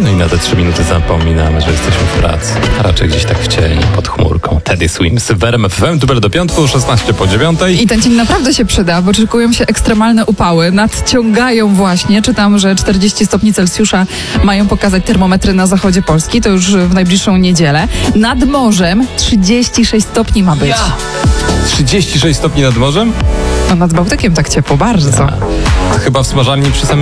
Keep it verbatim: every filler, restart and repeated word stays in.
No i na te trzy minuty zapominamy, że jesteśmy w pracy. A raczej gdzieś tak w cieniu, pod chmurką. Teddy Swims w R M F F M, dubel do piątku, szesnaście po dziewiątej. I ten dzień naprawdę się przyda, bo szykują się ekstremalne upały. Nadciągają właśnie. Czytam, że czterdzieści stopni Celsjusza mają pokazać termometry na zachodzie Polski. To już w najbliższą niedzielę. Nad morzem trzydzieści sześć stopni ma być. Ja. trzydzieści sześć stopni nad morzem? No nad Bałtykiem tak ciepło, bardzo. Ja. To chyba w smażalni przy samym